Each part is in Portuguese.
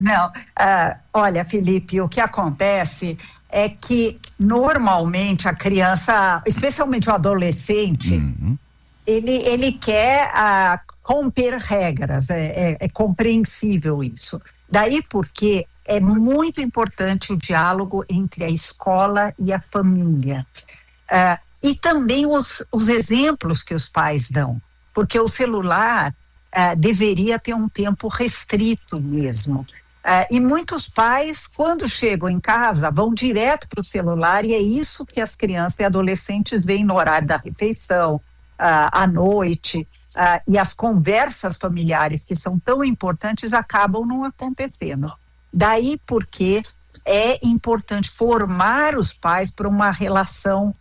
Não, olha, Felipe, o que acontece é que normalmente a criança, especialmente o adolescente, ele quer romper regras, é compreensível isso. Daí porque é muito importante o diálogo entre a escola e a família. E também os exemplos que os pais dão, porque o celular deveria ter um tempo restrito mesmo. E muitos pais, quando chegam em casa, vão direto para o celular, e é isso que as crianças e adolescentes veem no horário da refeição, à noite, e as conversas familiares que são tão importantes acabam não acontecendo. Daí porque é importante formar os pais para uma relação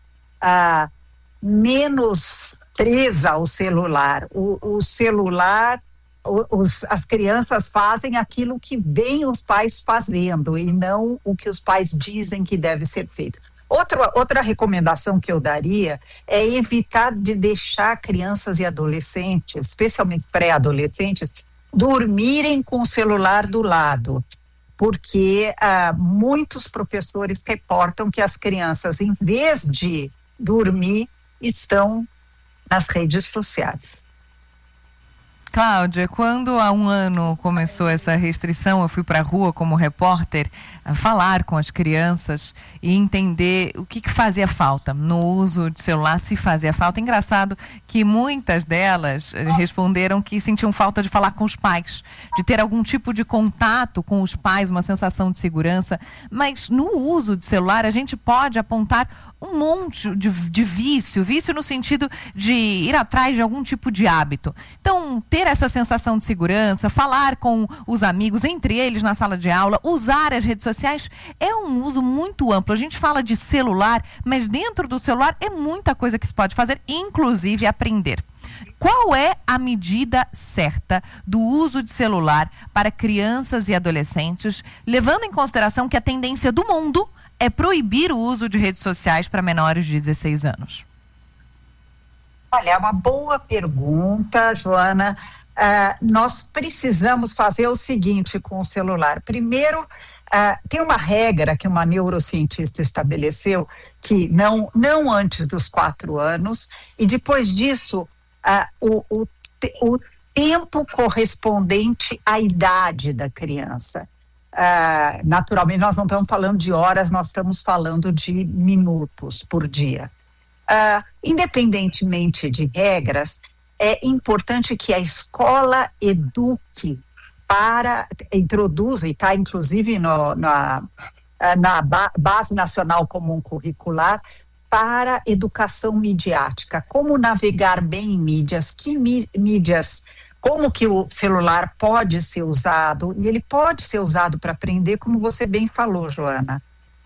menos presa ao celular. O celular, as crianças fazem aquilo que veem os pais fazendo e não o que os pais dizem que deve ser feito. Outra recomendação que eu daria é evitar de deixar crianças e adolescentes, especialmente pré-adolescentes, dormirem com o celular do lado, porque muitos professores reportam que as crianças, em vez de dormir, estão nas redes sociais. Cláudia, quando há um ano começou essa restrição, eu fui para a rua como repórter a falar com as crianças e entender o que fazia falta no uso de celular, se fazia falta. Engraçado que muitas delas responderam que sentiam falta de falar com os pais, de ter algum tipo de contato com os pais, uma sensação de segurança. Mas no uso de celular a gente pode apontar um monte de vício no sentido de ir atrás de algum tipo de hábito. Então, ter essa sensação de segurança, falar com os amigos, entre eles na sala de aula, usar as redes sociais, é um uso muito amplo. A gente fala de celular, mas dentro do celular é muita coisa que se pode fazer, inclusive aprender. Qual é a medida certa do uso de celular para crianças e adolescentes, levando em consideração que a tendência do mundo é proibir o uso de redes sociais para menores de 16 anos? Olha, é uma boa pergunta, Joana. Nós precisamos fazer o seguinte com o celular. Primeiro, tem uma regra que uma neurocientista estabeleceu, que não antes dos 4 anos, e depois disso, o tempo correspondente à idade da criança. Naturalmente, nós não estamos falando de horas, nós estamos falando de minutos por dia. Independentemente de regras, é importante que a escola eduque introduza, e está inclusive na Base Nacional Comum Curricular, para educação midiática. Como navegar bem em mídias, mídias, como que o celular pode ser usado, e ele pode ser usado para aprender, como você bem falou, Joana.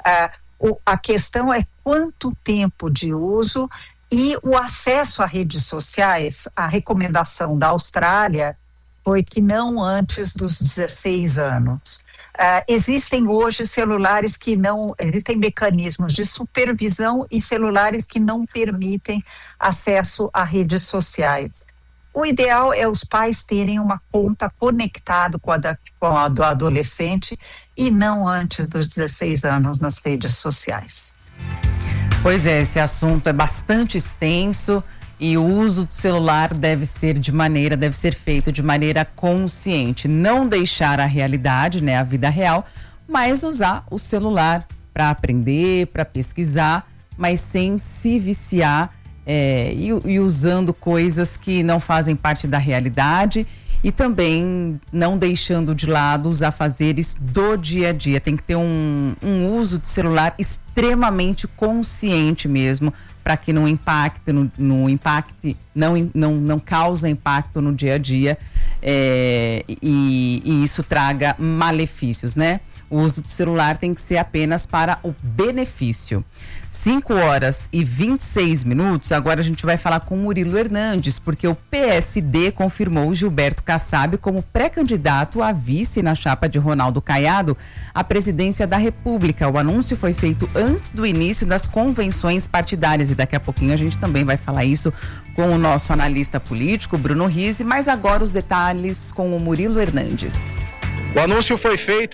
A questão é quanto tempo de uso e o acesso a redes sociais. A recomendação da Austrália foi que não antes dos 16 anos. Existem hoje celulares que não... Existem mecanismos de supervisão e celulares que não permitem acesso a redes sociais. O ideal é os pais terem uma conta conectada com a do adolescente e não antes dos 16 anos nas redes sociais. Pois é, esse assunto é bastante extenso e o uso do celular deve ser feito de maneira consciente. Não deixar a realidade, né, a vida real, mas usar o celular para aprender, para pesquisar, mas sem se viciar e usando coisas que não fazem parte da realidade e também não deixando de lado os afazeres do dia a dia. Tem que ter um uso de celular extremamente consciente mesmo, para que não impacte, não cause impacto no dia a dia e isso traga malefícios, né? O uso do celular tem que ser apenas para o benefício. 5h26. Agora a gente vai falar com Murilo Hernandes, porque o PSD confirmou Gilberto Kassab como pré-candidato a vice na chapa de Ronaldo Caiado à presidência da República. O anúncio foi feito antes do início das convenções partidárias e daqui a pouquinho a gente também vai falar isso com o nosso analista político, Bruno Rizzi, mas agora os detalhes com o Murilo Hernandes. O anúncio foi feito